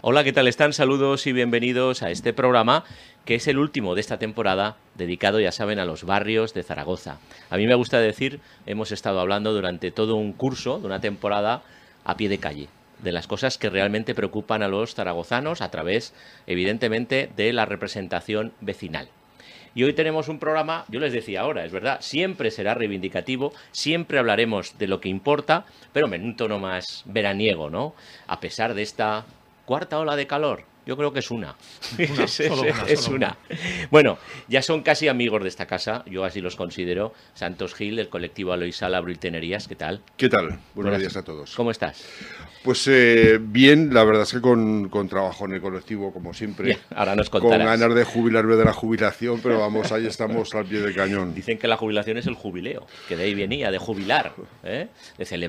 Hola, ¿qué tal están? Saludos y bienvenidos a este programa que es el último de esta temporada dedicado, ya saben, a los barrios de Zaragoza. A mí me gusta decir, hemos estado hablando durante todo un curso de una temporada a pie de calle, de las cosas que realmente preocupan a los zaragozanos a través, evidentemente, de la representación vecinal. Y hoy tenemos un programa, yo les decía ahora, es verdad, siempre será reivindicativo, siempre hablaremos de lo que importa, pero en un tono más veraniego, ¿no? A pesar de esta cuarta ola de calor, yo creo que es una. Es una. Bueno, ya son casi amigos de esta casa, yo así los considero. Santos Gil, del colectivo Aloisal Abro-Tenerías, ¿qué tal? ¿Qué tal? Buenos días a todos. ¿Cómo estás? Pues bien, la verdad es que con trabajo en el colectivo, como siempre. Ya, ahora nos contarás. Con ganas de jubilarme de la jubilación, pero vamos, ahí estamos al pie del cañón. Dicen que la jubilación es el jubileo, que de ahí venía, de jubilar, ¿eh? De celebrar